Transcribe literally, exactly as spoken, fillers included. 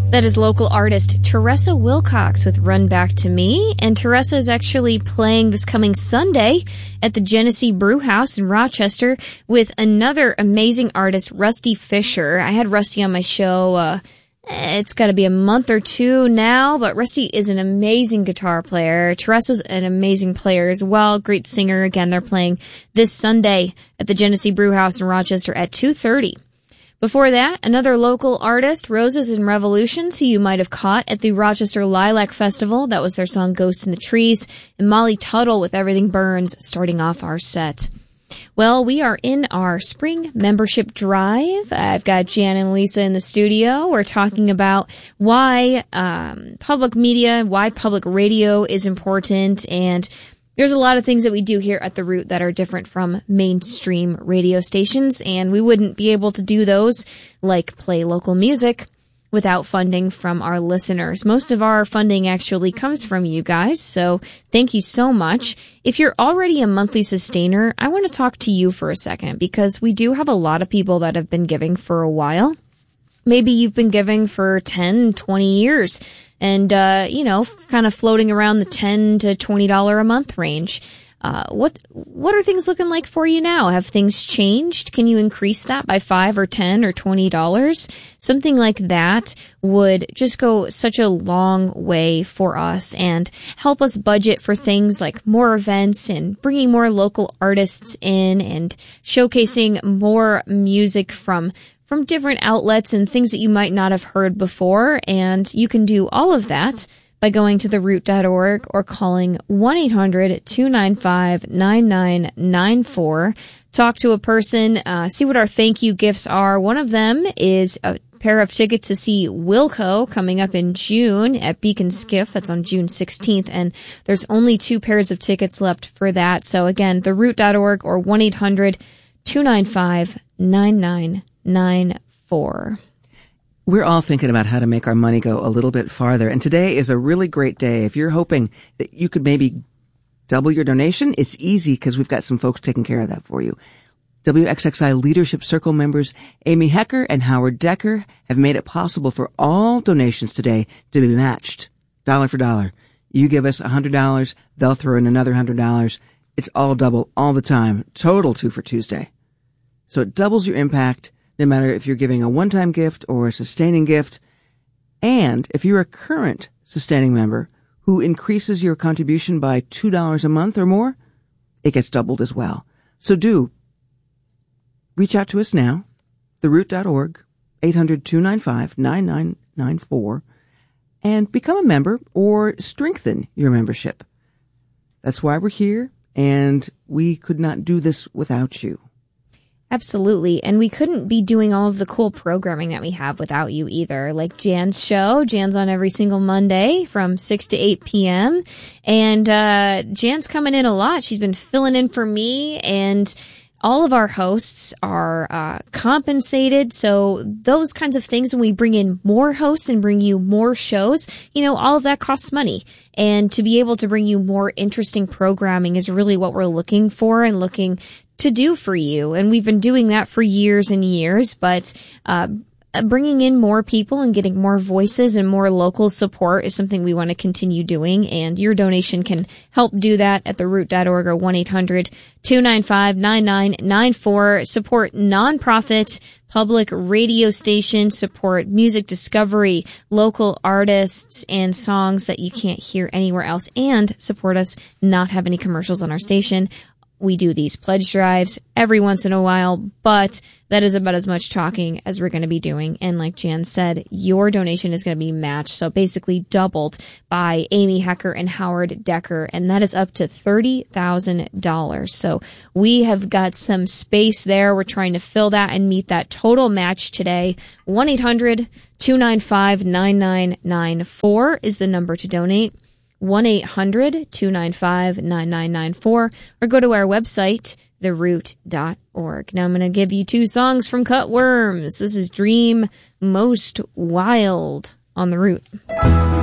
That is local artist Teresa Wilcox with Run Back to Me. And Teresa is actually playing this coming Sunday at the Genesee Brew House in Rochester with another amazing artist, Rusty Fisher. I had Rusty on my show, uh, it's got to be a month or two now, but Rusty is an amazing guitar player. Teresa's an amazing player as well, great singer. Again, they're playing this Sunday at the Genesee Brew House in Rochester at two thirty. Before that, another local artist, Roses and Revolutions, who you might have caught at the Rochester Lilac Festival. That was their song Ghosts in the Trees. And Molly Tuttle with Everything Burns starting off our set. Well, we are in our spring membership drive. I've got Jan and Lisa in the studio. We're talking about why um, public media, why public radio is important, and there's a lot of things that we do here at The Root that are different from mainstream radio stations, and we wouldn't be able to do those, like play local music, without funding from our listeners. Most of our funding actually comes from you guys, so thank you so much. If you're already a monthly sustainer, I want to talk to you for a second, because we do have a lot of people that have been giving for a while. Maybe you've been giving for ten, twenty years. And, uh, you know, kind of floating around the ten to twenty dollars a month range. Uh, what, what are things looking like for you now? Have things changed? Can you increase that by five or ten or twenty dollars? Something like that would just go such a long way for us and help us budget for things like more events and bringing more local artists in and showcasing more music from from different outlets and things that you might not have heard before. And you can do all of that by going to the root dot org or calling one eight hundred two nine five nine nine nine four. Talk to a person, uh, see what our thank you gifts are. One of them is a pair of tickets to see Wilco coming up in June at Beacon Skiff. That's on June sixteenth. And there's only two pairs of tickets left for that. So again, the root dot org or one eight hundred two nine five nine nine nine four. We're all thinking about how to make our money go a little bit farther, and today is a really great day. If you're hoping that you could maybe double your donation, it's easy because we've got some folks taking care of that for you. W X X I Leadership Circle members Amy Hecker and Howard Decker have made it possible for all donations today to be matched, dollar for dollar. You give us one hundred dollars, they'll throw in another one hundred dollars. It's all double all the time, total two for Tuesday. So it doubles your impact, no matter if you're giving a one-time gift or a sustaining gift. And if you're a current sustaining member who increases your contribution by two dollars a month or more, it gets doubled as well. So do reach out to us now, the root dot org, eight hundred two nine five nine nine nine four, and become a member or strengthen your membership. That's why we're here, and we could not do this without you. Absolutely. And we couldn't be doing all of the cool programming that we have without you either. Like Jan's show. Jan's on every single Monday from six to eight p.m. And uh Jan's coming in a lot. She's been filling in for me, and all of our hosts are uh compensated. So those kinds of things, when we bring in more hosts and bring you more shows, you know, all of that costs money. And to be able to bring you more interesting programming is really what we're looking for and looking to do for you. And we've been doing that for years and years, but uh bringing in more people and getting more voices and more local support is something we want to continue doing. And your donation can help do that at the root dot org or one eight hundred two nine five nine nine nine four. Support nonprofit public radio stations, support music discovery, local artists, and songs that you can't hear anywhere else, and support us not have any commercials on our station. We do these pledge drives every once in a while, but that is about as much talking as we're going to be doing. And like Jan said, your donation is going to be matched, so basically doubled by Amy Hecker and Howard Decker, and that is up to thirty thousand dollars. So we have got some space there. We're trying to fill that and meet that total match today. one eight hundred two nine five nine nine nine four is the number to donate. one eight hundred two nine five nine nine nine four, or go to our website, the root dot org. Now I'm going to give you two songs from Cutworms. This is Dream Most Wild on The Root.